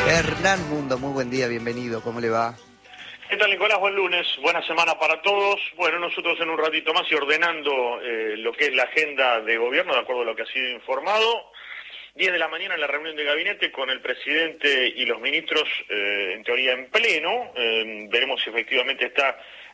Hernán Mundo, muy buen día, bienvenido, ¿cómo le va? ¿Qué tal, Nicolás? Buen lunes, buena semana para todos. Bueno, nosotros en un ratito más y ordenando lo que es la agenda de gobierno, de acuerdo a lo que ha sido informado. 10 de la mañana en la reunión de gabinete con el presidente y los ministros, en teoría en pleno. Veremos si efectivamente está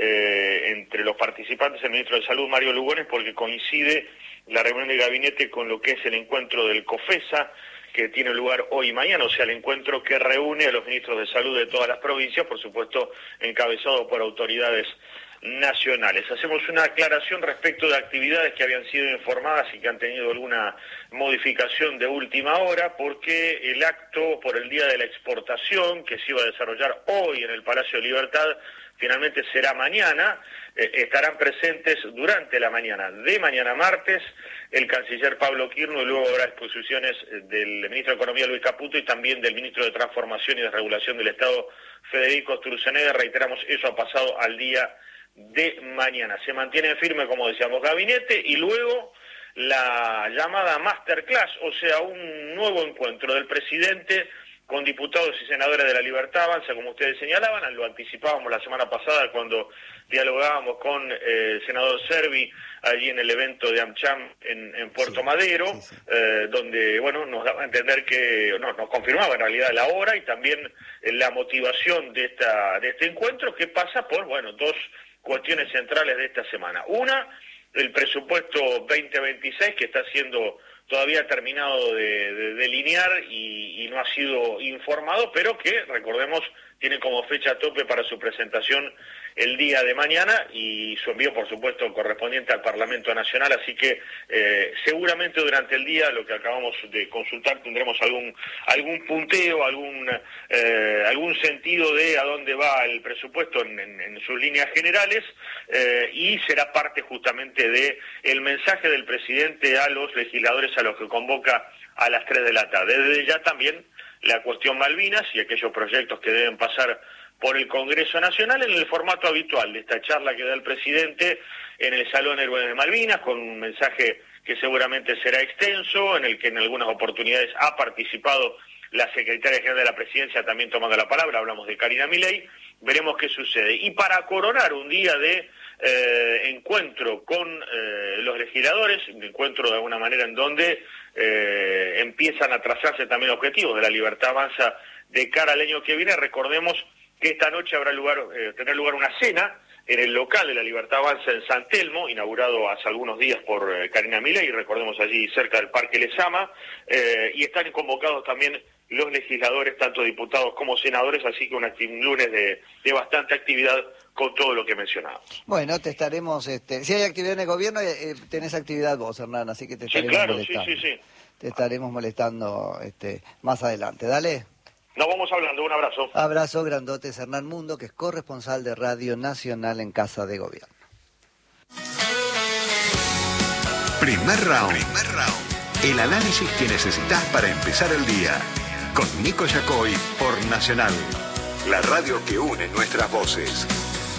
entre los participantes el ministro de Salud, Mario Lugones, porque coincide la reunión de gabinete con lo que es el encuentro del COFESA, que tiene lugar hoy y mañana, o sea, el encuentro que reúne a los ministros de salud de todas las provincias, por supuesto, encabezado por autoridades nacionales. Hacemos una aclaración respecto de actividades que habían sido informadas y que han tenido alguna modificación de última hora, porque el acto por el Día de la Exportación, que se iba a desarrollar hoy en el Palacio de Libertad, finalmente será mañana. Estarán presentes durante la mañana de mañana martes el canciller Pablo Quirno, y luego habrá exposiciones del ministro de Economía Luis Caputo y también del ministro de Transformación y Desregulación del Estado Federico Sturzenegger. Reiteramos, eso ha pasado al día de mañana. Se mantiene firme, como decíamos, gabinete, y luego la llamada masterclass, o sea, un nuevo encuentro del presidente con diputados y senadores de la Libertad Avanza, como ustedes señalaban. Lo anticipábamos la semana pasada cuando dialogábamos con el senador Servi allí en el evento de AmCham en Puerto Madero, donde, bueno, nos daba a entender que, no, nos confirmaba en realidad la hora y también la motivación de este encuentro, que pasa por, bueno, dos cuestiones centrales de esta semana. Una, el presupuesto 2026, que está siendo todavía terminado de delinear y no ha sido informado, pero que, recordemos, tiene como fecha tope para su presentación el día de mañana y su envío, por supuesto, correspondiente al Parlamento Nacional. Así que seguramente durante el día, lo que acabamos de consultar, tendremos algún punteo, algún sentido de a dónde va el presupuesto en sus líneas generales, y será parte justamente de el mensaje del presidente a los legisladores, a los que convoca a las 3 de la tarde. Desde ya también la cuestión Malvinas y aquellos proyectos que deben pasar por el Congreso Nacional en el formato habitual de esta charla que da el presidente en el Salón Héroes de Malvinas, con un mensaje que seguramente será extenso, en el que en algunas oportunidades ha participado la secretaria general de la Presidencia también tomando la palabra. Hablamos de Karina Milei. Veremos qué sucede. Y para coronar un día de encuentro con los legisladores, un encuentro de alguna manera en donde empiezan a trazarse también objetivos de la Libertad Avanza de cara al año que viene. Recordemos que esta noche tendrá lugar una cena en el local de la Libertad Avanza en San Telmo, inaugurado hace algunos días por Karina Milei, recordemos, allí cerca del Parque Lezama, y están convocados también los legisladores, tanto diputados como senadores, así que un lunes de bastante actividad con todo lo que mencionaba. Bueno, te estaremos, si hay actividad en el gobierno, tenés actividad vos, Hernán, así que te estaremos molestando. Sí. Te estaremos molestando más adelante, dale. Nos vamos hablando, un abrazo. Abrazo grandote, Hernán Mundo, que es corresponsal de Radio Nacional en Casa de Gobierno. Primer round. El análisis que necesitas para empezar el día. Con Nico Yacoy por Nacional, la radio que une nuestras voces.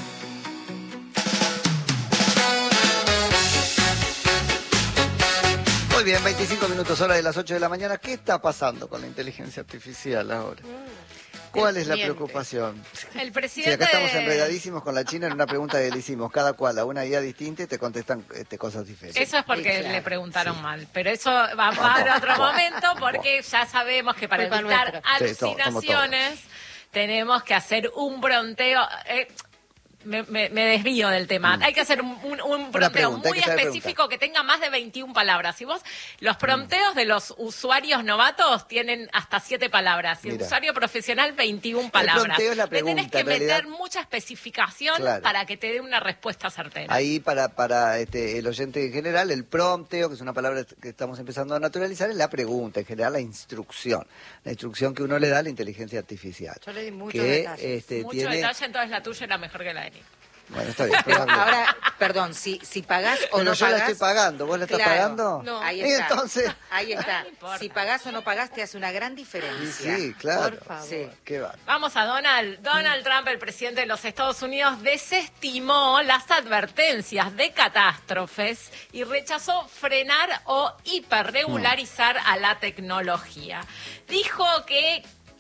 Muy bien, 25 minutos, hora de las 8 de la mañana. ¿Qué está pasando con la inteligencia artificial ahora? ¿Cuál es la preocupación? El presidente... Sí, acá estamos enredadísimos con la China en una pregunta que le hicimos. Cada cual a una guía distinta y te contestan cosas diferentes. Eso es porque le preguntaron mal. Pero eso va a otro momento, porque ya sabemos que para evitar alucinaciones tenemos que hacer un bronteo... Me desvío del tema. Hay que hacer un prompteo muy específico que tenga más de 21 palabras. Y vos, los prompteos de los usuarios novatos tienen hasta 7 palabras. Y el usuario profesional, 21 palabras. El prompteo es la pregunta. Tenés que meter mucha especificación para que te dé una respuesta certera. Ahí, para el oyente en general, el prompteo, que es una palabra que estamos empezando a naturalizar, es la pregunta, en general la instrucción. La instrucción que uno le da a la inteligencia artificial. Yo le di muchos detalles. Detalle, entonces la tuya era mejor que la de Nico. Bueno, está bien. Pero ahora, perdón, si pagás o no pagás... Pero yo la estoy pagando, ¿vos la estás pagando? No. Ahí está. Entonces... Ahí está. Si pagás o no pagás te hace una gran diferencia. Sí, claro. Por favor. Sí. ¿Qué va? Vamos a Donald Trump, el presidente de los Estados Unidos, desestimó las advertencias de catástrofes y rechazó frenar o hiperregularizar a la tecnología. Dijo que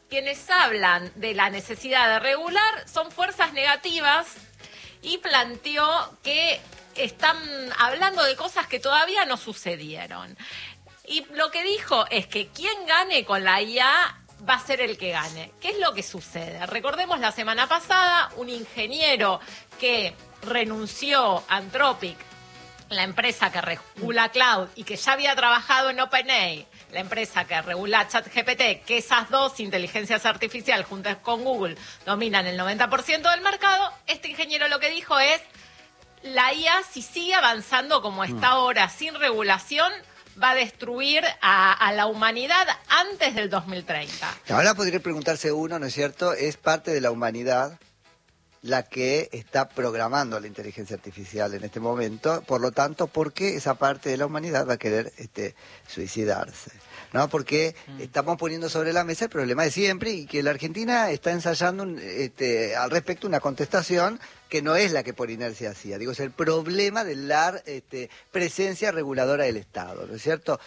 quienes hablan de la necesidad de regular son fuerzas negativas y planteó que están hablando de cosas que todavía no sucedieron. Y lo que dijo es que quien gane con la IA va a ser el que gane. ¿Qué es lo que sucede? Recordemos la semana pasada, un ingeniero que renunció a Anthropic, la empresa que regula Cloud y que ya había trabajado en OpenAI, la empresa que regula ChatGPT, que esas dos inteligencias artificiales juntas con Google dominan el 90% del mercado. Este ingeniero lo que dijo es: la IA, si sigue avanzando como está ahora, sin regulación, va a destruir a la humanidad antes del 2030. Ahora podría preguntarse uno, ¿no es cierto? Es parte de la humanidad la que está programando la inteligencia artificial en este momento, por lo tanto, ¿por qué esa parte de la humanidad va a querer suicidarse? ¿No? Porque estamos poniendo sobre la mesa el problema de siempre y que la Argentina está ensayando al respecto una contestación que no es la que por inercia hacía. Digo, es el problema de la presencia reguladora del Estado, ¿no es cierto?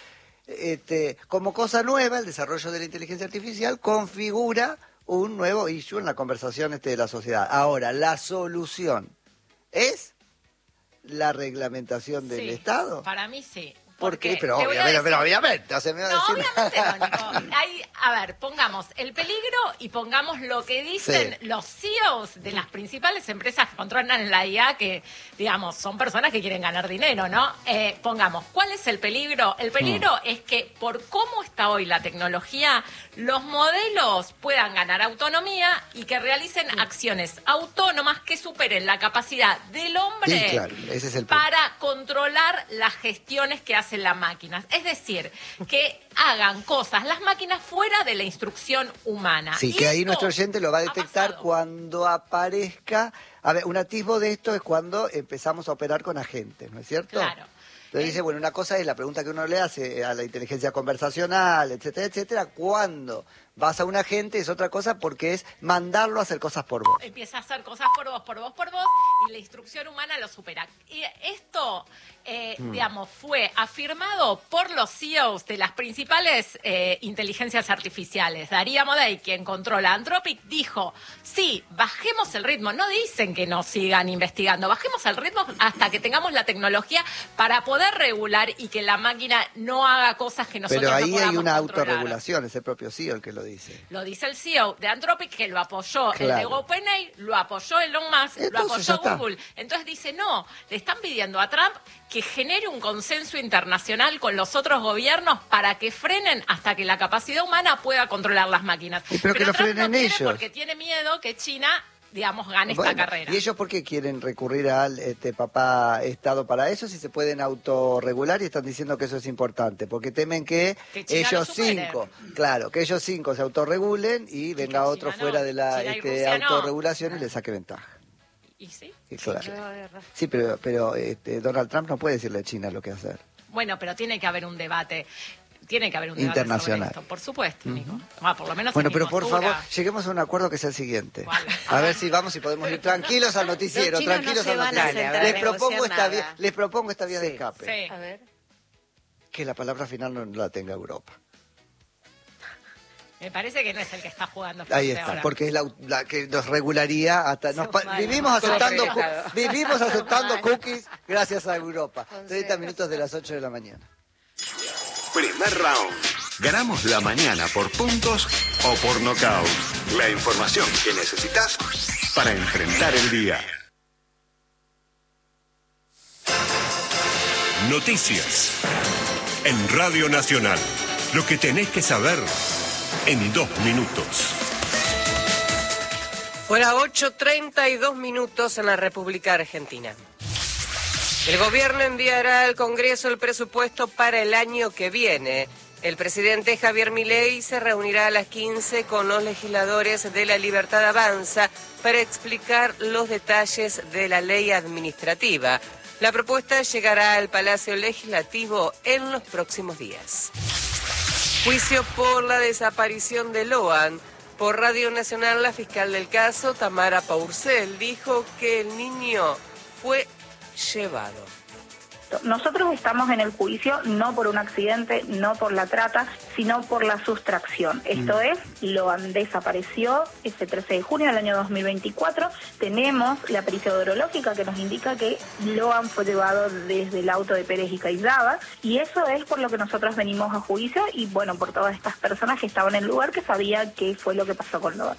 Como cosa nueva, el desarrollo de la inteligencia artificial configura un nuevo issue en la conversación de la sociedad. Ahora, la solución es la reglamentación del Estado. Para mí sí. ¿Por qué? Pero obviamente. Obviamente no, Nico. A ver, pongamos el peligro y pongamos lo que dicen los CEOs de las principales empresas que controlan la IA, que, digamos, son personas que quieren ganar dinero, ¿no? Pongamos, ¿cuál es el peligro? El peligro es que por cómo está hoy la tecnología, los modelos puedan ganar autonomía y que realicen acciones autónomas que superen la capacidad del hombre ese es el para controlar las gestiones que hacen las máquinas. Es decir, que hagan cosas las máquinas fuera de la instrucción humana. Sí, que ahí nuestro oyente lo va a detectar cuando aparezca. A ver, un atisbo de esto es cuando empezamos a operar con agentes, ¿no es cierto? Claro. Entonces dice, bueno, una cosa es la pregunta que uno le hace a la inteligencia conversacional, etcétera, etcétera. Cuando vas a un agente es otra cosa porque es mandarlo a hacer cosas por vos. Empieza a hacer cosas por vos, y la instrucción humana lo supera. Y esto, digamos, fue afirmado por los CEOs de las principales inteligencias artificiales. Darío Amodei, quien controla Anthropic, dijo, sí, bajemos el ritmo. No dicen que no sigan investigando, bajemos el ritmo hasta que tengamos la tecnología para poder regular y que la máquina no haga cosas que nosotros no podamos controlar. Pero ahí hay una autorregulación, es el propio CEO el que lo dice. Lo dice el CEO de Anthropic, que lo apoyó el de OpenAI, lo apoyó Elon Musk, lo apoyó Google. Entonces dice, no, le están pidiendo a Trump que genere un consenso internacional con los otros gobiernos para que frenen hasta que la capacidad humana pueda controlar las máquinas. Pero que lo Trump frenen no quiere ellos. Porque tiene miedo que China, digamos, gane esta carrera. ¿Y ellos por qué quieren recurrir al papá Estado para eso si se pueden autorregular y están diciendo que eso es importante? Porque temen que ellos cinco se autorregulen y venga otro fuera de la autorregulación y le saque ventaja. ¿Y sí? Claro. Sí, pero Donald Trump no puede decirle a China lo que hacer. Bueno, pero tiene que haber un debate. Tiene que haber un debate internacional sobre esto, por supuesto, Nico. Por lo menos bueno, pero por favor, lleguemos a un acuerdo que sea el siguiente. ¿Cuál? A ver si podemos ir tranquilos al noticiero, Les propongo esta vía de escape. Sí. A ver. Que la palabra final no la tenga Europa. Me parece que no es el que está jugando. Ahí está, ahora. porque es la que nos regularía hasta... Vivimos aceptando cookies gracias a Europa. 30 minutos de las 8 de la mañana. Primer round. Ganamos la mañana por puntos o por nocaut. La información que necesitas para enfrentar el día. Noticias. En Radio Nacional. Lo que tenés que saber en 2 minutos. Fuera 8:32 minutos en la República Argentina. El gobierno enviará al Congreso el presupuesto para el año que viene. El presidente Javier Milei se reunirá a las 15 con los legisladores de La Libertad Avanza para explicar los detalles de la ley administrativa. La propuesta llegará al Palacio Legislativo en los próximos días. Juicio por la desaparición de Loan. Por Radio Nacional, la fiscal del caso, Tamara Pourcel, dijo que el niño fue llevado. esto. Nosotros estamos en el juicio no por un accidente, no por la trata, sino por la sustracción. Esto es, Loan desapareció ese 13 de junio del año 2024. Tenemos la pericia odorológica que nos indica que Loan fue llevado desde el auto de Pérez y Caizzaba, y eso es por lo que nosotros venimos a juicio y bueno, por todas estas personas que estaban en el lugar que sabían qué fue lo que pasó con Loan.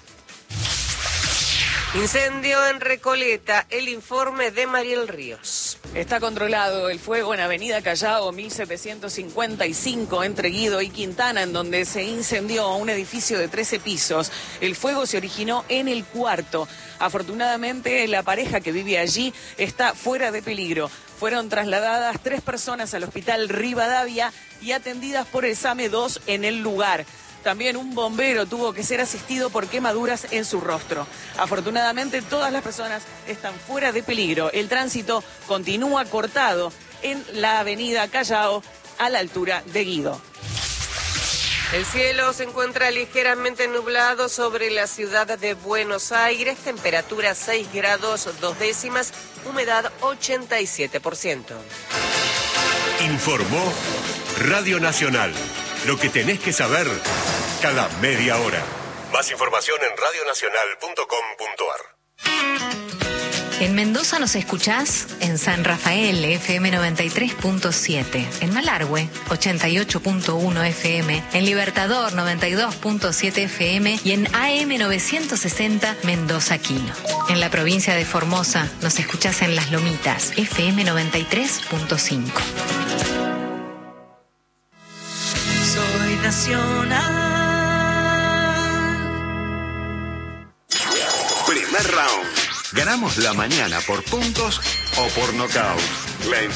Incendio en Recoleta, el informe de Mariel Ríos. Está controlado el fuego en Avenida Callao 1755 entre Guido y Quintana, en donde se incendió un edificio de 13 pisos. El fuego se originó en el cuarto. Afortunadamente, la pareja que vive allí está fuera de peligro. Fueron trasladadas 3 personas al hospital Rivadavia y atendidas por el SAME 2 en el lugar. También un bombero tuvo que ser asistido por quemaduras en su rostro. Afortunadamente, todas las personas están fuera de peligro. El tránsito continúa cortado en la avenida Callao a la altura de Guido. El cielo se encuentra ligeramente nublado sobre la ciudad de Buenos Aires. Temperatura 6 grados 2 décimas, humedad 87%. Informó Radio Nacional. Lo que tenés que saber cada media hora. Más información en radionacional.com.ar. En Mendoza nos escuchás en San Rafael, FM 93.7, en Malargüe, 88.1 FM, en Libertador, 92.7 FM y en AM 960 Mendoza Quino. En la provincia de Formosa nos escuchás en Las Lomitas, FM 93.5. Soy nacional. Primer round. Ganamos la mañana por puntos o por nocaut.